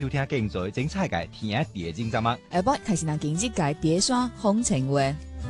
收听更多精彩嘅天地精节目。 下晡开始人经济界蝶山风情话。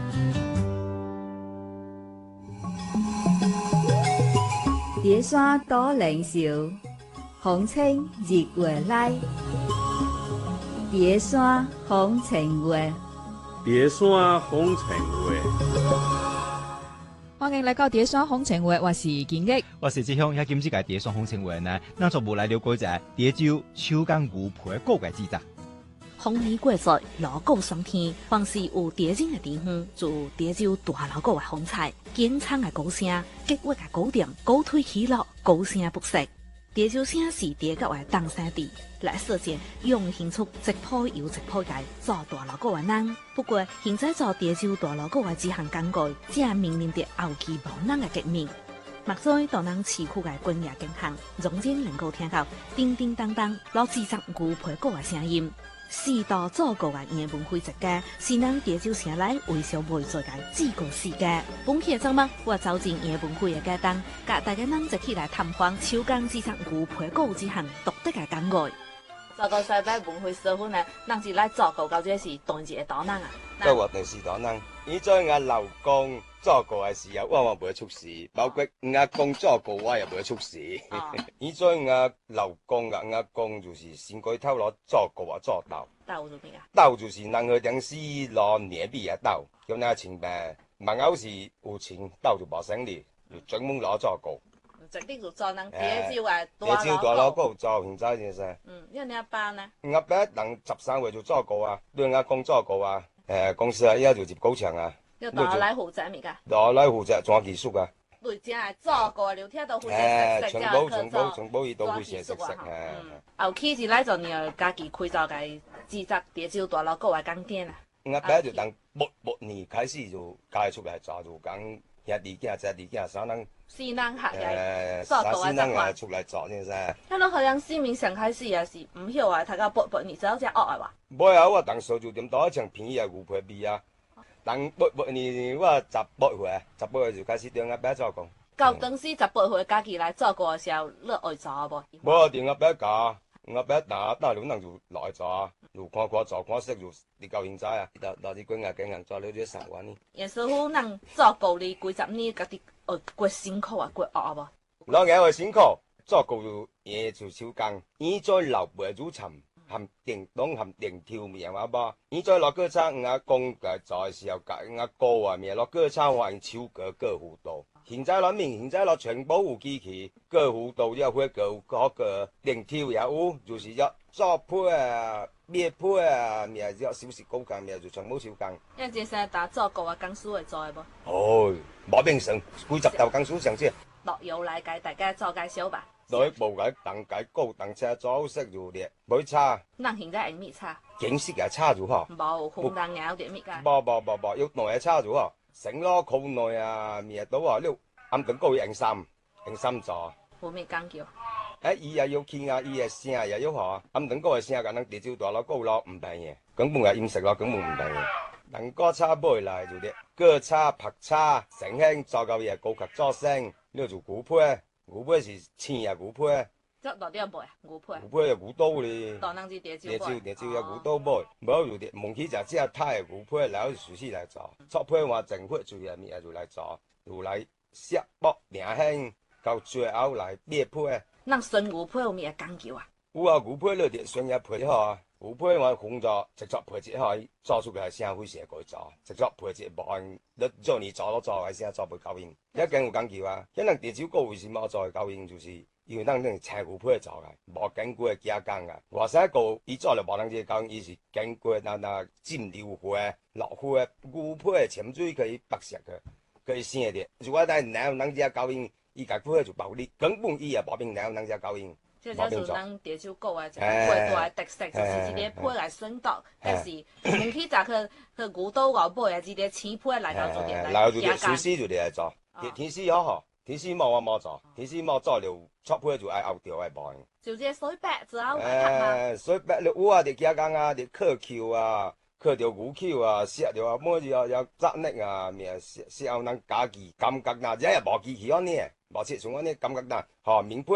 蝶山多灵秀，风清日月来。蝶山风情话， 蝶山风情话。 欢迎来到蝶山风情话，我是金益， 我是志雄，喺今次嘅蝶山风情话呢，咱就无来了解一下蝶州秋江牛皮糕嘅制作。 风年过节，锣鼓霜天，凡是有蝶人的地方，就有蝶州大锣鼓的风采，紧张的鼓声，激活的鼓点，鼓推起落，鼓声不息。蝶州声是蝶角的东山地，来世间用献出一铺又一铺界做大锣鼓的人。不过，现在做蝶州大锣鼓的这项工具，正面临着后期无人的革命。目前大人市区的军业景象，仍然能够听到叮叮当当老制作牛皮糕的声音。四大做过的叶文辉一家，是咱蝶州城内为数未做的几个世家。本期的节目，我走进叶文辉的家当，甲大家咱一起来探访手工制作牛皮糕这项独特的工艺。做过西北文辉师傅呢，咱是来做过到这是当一个大人啊。 都活定是大人，以前我老公做过的时候，我袂出事，包括我阿公做过，我也袂出事。以前我老公甲我阿公就是先过头攞做过啊做豆。 豆做咩啊？ 豆就是人去顶时攞捏米嘅豆，咁那前病，万有时有钱豆就无生意，就专门攞做过。 直接就做人蝶州的蝶州大锣鼓做现在先生。 你阿爸呢？ 我阿爸人13岁就做过啊，对我阿公做过啊。公司啊，依家就接高墙啊。 要大来负责咪噶？ 大来负责专技术啊。 对，正系做过，聊天都负责食食， 全部伊都负责食食。 后期是来做你家己开造个制作蝶州大锣鼓的工店啊。 我阿爸就当末年开始就家出来做，就讲兄弟囝、姐弟囝三人。 四人合来做大四人啊出来做呢噻。 那侬好像市民上开始也是唔晓啊，读到8年，只有只学的哇。 冇啊，我当时就点到一场便宜啊牛皮米啊。当8年我18岁就开始对我阿爸做工。 到当时18岁家己来做过的时候，你会做无？ 冇对我阿爸教，我阿爸打两人就来做，就看做看识就你到现在啊，到啲军啊经营做了这3万呢。 叶师傅，咱做过你几十年，家己过辛苦啊，过学无？ 老眼会辛苦，做过就嘢就手工，伊在老辈煮沉。含电动含电条面啊啵，以前落歌厂，我阿公在做的时候，甲我哥啊面落歌厂换手割割弧度。现在落面，现在落全部有机器，割弧度也会割电条也有，就是要做配啊、灭配啊，面要小时高工面就全部手工。 因这些打做过啊，工师会做的无？ 哦，无变成几十道工师上去。 落油来给大家做介绍吧。 来无解当解高当车做色就烈，冇差。 咱现在用咩叉？ 景色嘅差就好。 冇红灯咬点咩噶？ 冇，要内嘅差就好。成咯靠内啊，面到啊，你暗顿高用心做。 有咩讲究？ 伊也要听啊，伊嘅声也要好。暗顿高嘅声，咁能地招大佬高咯，唔平嘅。根本係饮食咯，根本唔平嘅。能歌叉杯嚟就啲歌叉、拍叉，成興做夠嘢高級做聲，呢個就古配。牛皮是青啊，牛皮。 做到点卖啊？牛皮。 牛皮有牛刀哩。 大人是蝶州有牛刀卖，冇就啲蒙起就只太牛皮，然後熟悉來做。做皮話政府就係咩就來做，就來削剝領興，到最後來裂皮。 咱純牛皮有咩講究啊？ 有啊，牛皮你哋純嘢皮好啊。牛皮我工作直接配置可以做出嚟聲非常改做，直接配置無按你做你做都做嘅聲做不夠用，一定有講究啊！因為地招高為什麼做夠用，就是因為咱呢青牛皮做嘅，無經過加工嘅。話晒個伊做了無能這夠用，伊是經過那浸流花、落花，牛皮嘅潛水可以白色嘅，可以生的。如果咱哪有能這夠用，伊家皮就暴力，根本伊也無變哪有能這夠用。 这就是咱蝶州糕的一个最大的特色，就是一个皮来选择，但是唔去砸去牛刀牛背啊，一个青皮来到做点来加工。 天丝就嚟做，天丝好，天丝冇我冇做，天絲冇做了，出皮就愛拗掉嘅磅。 就只水白之後拍水白了有啊，啲加工啊，啲刻扣啊，刻條牛扣啊，削掉啊，每要扎力啊，面削後能家己感覺嗱，只係無機器安尼，無切從安尼感覺嗱，嚇面皮。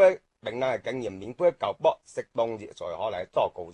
並能係經驗面杯舊波適當熱才可嚟多高熱。